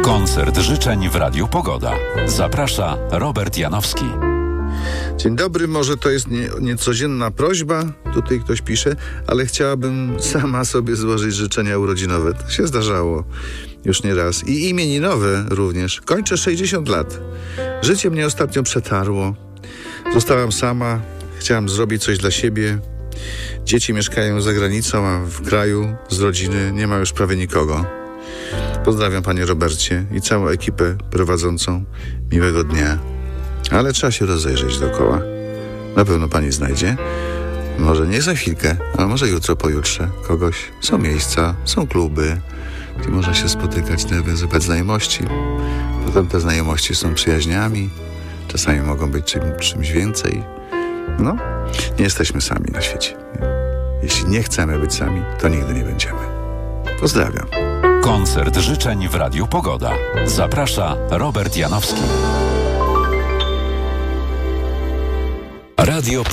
Koncert życzeń w Radiu Pogoda. Zaprasza Robert Janowski. Dzień dobry, może to jest niecodzienna prośba, tutaj ktoś pisze, ale chciałabym sama sobie złożyć życzenia urodzinowe. To się zdarzało już nie raz. I imieninowe również. Kończę 60 lat. Życie mnie ostatnio przetarło. Zostałam sama, chciałam zrobić coś dla siebie. Dzieci mieszkają za granicą, a w kraju z rodziny nie ma już prawie nikogo. Pozdrawiam panie Robercie i całą ekipę prowadzącą. Miłego dnia. Ale trzeba się rozejrzeć dookoła. Na pewno pani znajdzie. Może nie za chwilkę, a może jutro, pojutrze kogoś. Są miejsca, są kluby, gdzie można się spotykać, nawiązywać znajomości. Potem te znajomości są przyjaźniami. Czasami mogą być czymś więcej. No, nie jesteśmy sami na świecie. Jeśli nie chcemy być sami, to nigdy nie będziemy. Pozdrawiam. Koncert życzeń w Radiu Pogoda. Zaprasza Robert Janowski. Radio Pogoda.